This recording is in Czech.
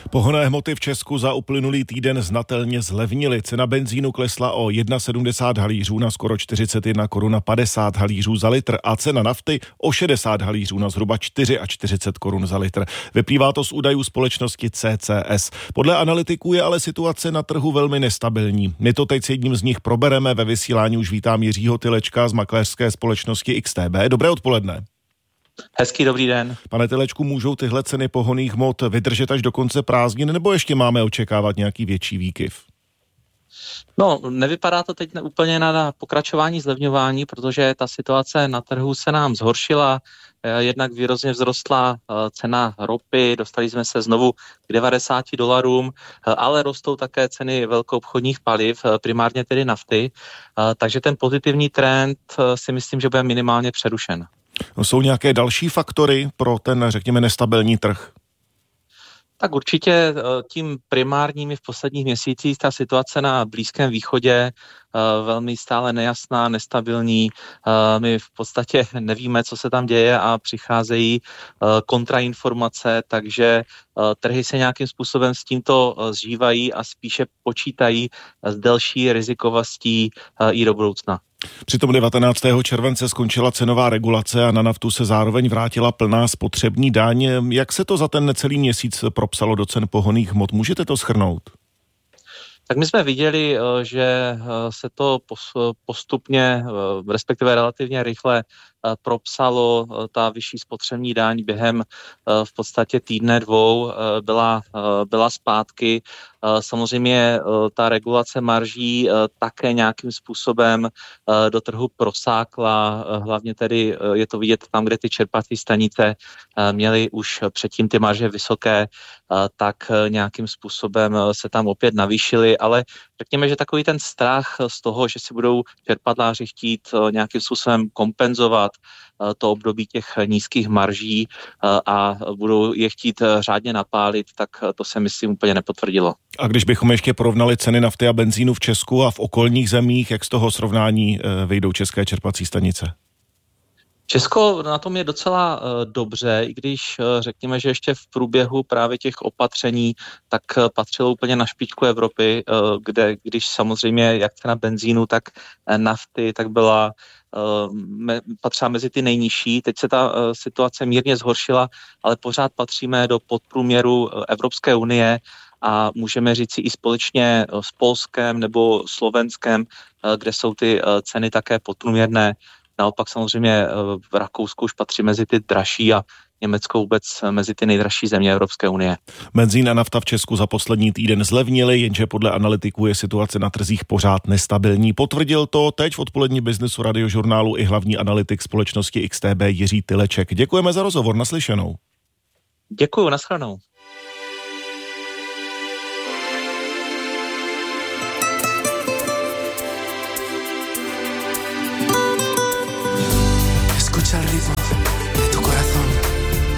Pohonné hmoty v Česku za uplynulý týden znatelně zlevnily. Cena benzínu klesla o 1,70 halířů na skoro 41 korun a 50 halířů za litr a cena nafty o 60 halířů na zhruba 44 korun za litr. Vyplývá to z údajů společnosti CCS. Podle analytiků je ale situace na trhu velmi nestabilní. My to teď s jedním z nich probereme. Ve vysílání už vítám Jiřího Tylečka z makléřské společnosti XTB. Dobré odpoledne. Hezký dobrý den. Pane Tylečku, můžou tyhle ceny pohonných hmot vydržet až do konce prázdnin, nebo ještě máme očekávat nějaký větší výkyv? No, nevypadá to teď úplně na pokračování zlevňování, protože ta situace na trhu se nám zhoršila. Jednak výrazně vzrostla cena ropy, dostali jsme se znovu k $90, ale rostou také ceny velkoobchodních paliv, primárně tedy nafty, takže ten pozitivní trend si myslím, že bude minimálně přerušen. Jsou nějaké další faktory pro ten, řekněme, nestabilní trh? Tak určitě tím primárním je v posledních měsících ta situace na Blízkém východě, velmi stále nejasná, nestabilní. My v podstatě nevíme, co se tam děje a přicházejí kontrainformace, takže trhy se nějakým způsobem s tímto zžívají a spíše počítají s delší rizikovostí i do budoucna. Přitom 19. července skončila cenová regulace a na naftu se zároveň vrátila plná spotřební daň. Jak se to za ten necelý měsíc propsalo do cen pohonných hmot? Můžete to shrnout? Tak my jsme viděli, že se to postupně, respektive relativně rychle propsalo. Ta vyšší spotřební daň během v podstatě týdne, dvou byla zpátky. Samozřejmě ta regulace marží také nějakým způsobem do trhu prosákla. Hlavně tedy je to vidět tam, kde ty čerpací stanice měly už předtím ty marže vysoké, tak nějakým způsobem se tam opět navýšily, ale řekněme, že takový ten strach z toho, že si budou čerpadláři chtít nějakým způsobem kompenzovat to období těch nízkých marží a budou je chtít řádně napálit, tak to se myslím úplně nepotvrdilo. A když bychom ještě porovnali ceny nafty a benzínu v Česku a v okolních zemích, jak z toho srovnání vyjdou české čerpací stanice? Česko na tom je docela dobře, i když řekněme, že ještě v průběhu právě těch opatření tak patřilo úplně na špičku Evropy, kde když samozřejmě jak cena benzínu, tak nafty, tak byla patřila mezi ty nejnižší. Teď se ta situace mírně zhoršila, ale pořád patříme do podprůměru Evropské unie a můžeme říct i společně s Polskem nebo Slovenskem, kde jsou ty ceny také podprůměrné. Naopak samozřejmě v Rakousku už patří mezi ty dražší a Německo vůbec mezi ty nejdražší země Evropské unie. Benzín a nafta v Česku za poslední týden zlevnily, jenže podle analytiků je situace na trzích pořád nestabilní. Potvrdil to teď v odpolední Businessu Radiožurnálu i hlavní analytik společnosti XTB Jiří Tyleček. Děkujeme za rozhovor, naslyšenou. Děkuju, nashledanou.